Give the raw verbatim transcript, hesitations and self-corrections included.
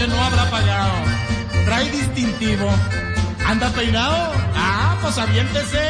que no habrá pagado. Trae distintivo. ¿Anda peinado? Ah, pues aviéntese.